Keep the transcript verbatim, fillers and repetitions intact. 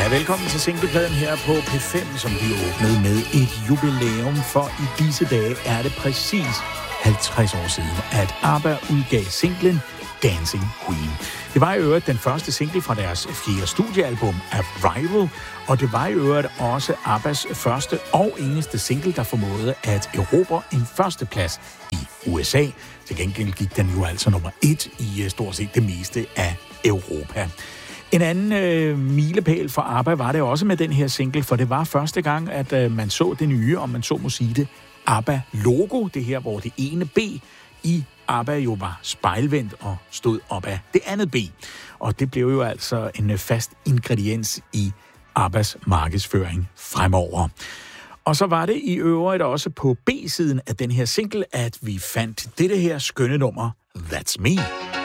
Ja, velkommen til Singlepladen her på P fem, som vi åbnede med et jubilæum, for i disse dage er det præcis halvtreds år siden, at ABBA udgav singlen Dancing Queen. Det var i øvrigt den første single fra deres fjerde studiealbum Arrival, og det var i øvrigt også ABBAs første og eneste single, der formåede at erobre en førsteplads i U S A. Til gengæld gik den jo altså nummer et i stort set det meste af Europa. En anden øh, milepæl for ABBA var det også med den her single, for det var første gang, at øh, man så det nye, om man så må sige det, ABBA-logo, det her, hvor det ene B i ABBA jo var spejlvendt og stod op af det andet B. Og det blev jo altså en fast ingrediens i ABBAs markedsføring fremover. Og så var det i øvrigt også på B-siden af den her single, at vi fandt dette her skønne nummer, That's Me.